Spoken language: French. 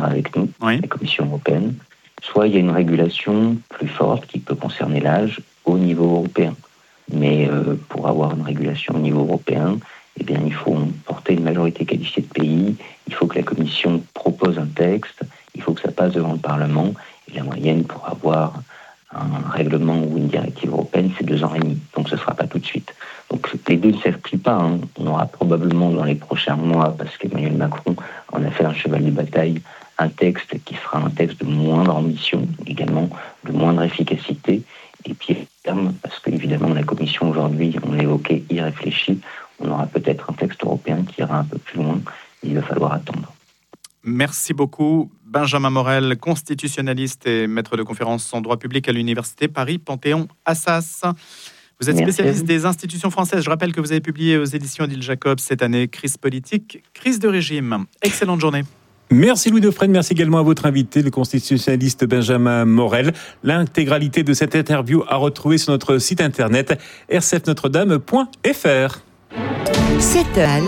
avec nous, Oui. la Commission européenne, soit il y a une régulation plus forte qui peut concerner l'âge au niveau européen. Mais pour avoir une régulation au niveau européen, eh bien, il faut porter une majorité qualifiée de pays, il faut que la Commission propose un texte, il faut que ça passe devant le Parlement, et la moyenne pour avoir un règlement ou une directive européenne, c'est 2 ans et demi. Donc ce ne sera pas tout de suite. Donc les deux ne s'excluent pas. On aura probablement dans les prochains mois, parce qu'Emmanuel Macron en a fait un cheval de bataille, un texte qui sera un texte de moindre ambition, également de moindre efficacité, et puis terme, parce qu'évidemment la Commission aujourd'hui, on l'évoquait, y réfléchit, on aura peut-être un texte européen qui ira un peu plus loin, il va falloir attendre. Merci beaucoup, Benjamin Morel, constitutionnaliste et maître de conférences en droit public à l'Université Paris-Panthéon-Assas. Vous êtes spécialiste des institutions françaises. Je rappelle que vous avez publié aux éditions Odile Jacob cette année Crise politique, crise de régime. Excellente journée. Merci Louis Dauphren, merci également à votre invité, le constitutionnaliste Benjamin Morel. L'intégralité de cette interview à retrouver sur notre site internet rcfnotredame.fr. 7h